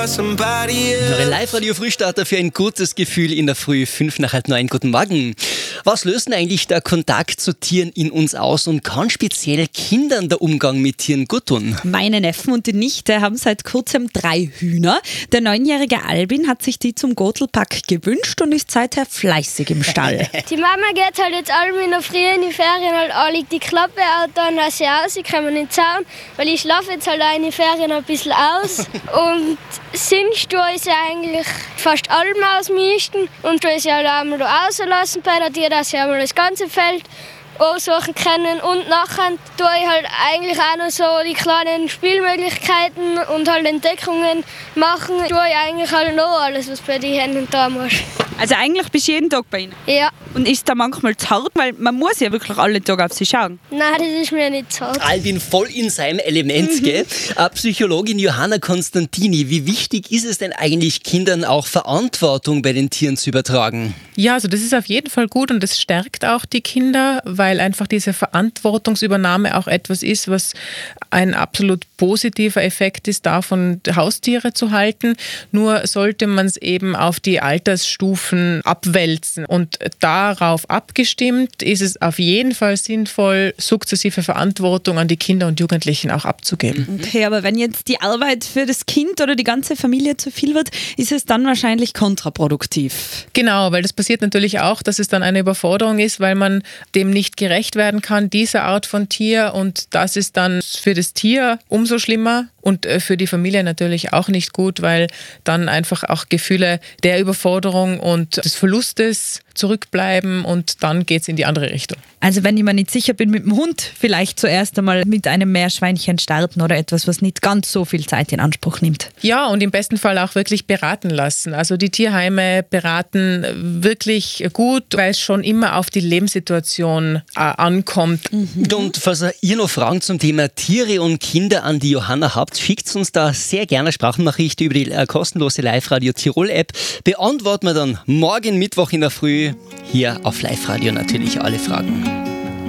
for somebody else. Eure Live-Radio-Frühstarter für ein gutes Gefühl in der Früh, 8:05. Guten Morgen. Was löst denn eigentlich der Kontakt zu Tieren in uns aus und kann speziell Kindern der Umgang mit Tieren gut tun? Meine Neffen und die Nichte haben seit kurzem 3 Hühner. Der 9-jährige Albin hat sich die zum Gotelpack gewünscht und ist seither fleißig im Stall. Die Mama geht halt jetzt alle in der Früh in die Ferien halt alle die Klappe out, dann lasse ich aus, ich komme in den Zaun, weil ich schlafe jetzt halt auch in die Ferien ein bisschen aus. Und sonst tue ich sie eigentlich fast allem ausmisten und tue sie halt einmal da rauslassen bei der Tier, dass sie einmal das ganze Feld aussuchen können. Und nachher tue ich halt eigentlich auch noch so die kleinen Spielmöglichkeiten und halt Entdeckungen machen. Tue ich eigentlich halt noch alles, was bei den Händen da muss. Also eigentlich bist du jeden Tag bei ihnen? Ja. Und ist da manchmal zu hart? Weil man muss ja wirklich alle Tage auf sie schauen. Nein, das ist mir nicht so. Albin voll in seinem Element, gell? Psychologin Johanna Konstantini, wie wichtig ist es denn eigentlich, Kindern auch Verantwortung bei den Tieren zu übertragen? Ja, also das ist auf jeden Fall gut und das stärkt auch die Kinder, weil einfach diese Verantwortungsübernahme auch etwas ist, was ein absolut positiver Effekt ist, davon Haustiere zu halten. Nur sollte man es eben auf die Altersstufen abwälzen. Und darauf abgestimmt ist es auf jeden Fall sinnvoll, sukzessive Verantwortung an die Kinder und Jugendlichen auch abzugeben. Okay, aber wenn jetzt die Arbeit für das Kind oder die ganze Familie zu viel wird, ist es dann wahrscheinlich kontraproduktiv. Genau, weil das passiert natürlich auch, dass es dann eine Überforderung ist, weil man dem nicht gerecht werden kann, dieser Art von Tier. Und das ist dann für das Tier umso schlimmer und für die Familie natürlich auch nicht gut, weil dann einfach auch Gefühle der Überforderung und des Verlustes zurückbleiben und dann geht es in die andere Richtung. Also wenn ich mir nicht sicher bin mit dem Hund, vielleicht zuerst einmal mit einem Meerschweinchen starten oder etwas, was nicht ganz so viel Zeit in Anspruch nimmt. Ja, und im besten Fall auch wirklich beraten lassen. Also die Tierheime beraten wirklich gut, weil es schon immer auf die Lebenssituation ankommt. Und falls ihr noch Fragen zum Thema Tiere und Kinder an die Johanna habt, schickt uns da sehr gerne Sprachnachricht über die kostenlose Live-Radio Tirol App. Beantworten wir dann morgen Mittwoch in der Früh hier auf Live-Radio natürlich alle Fragen.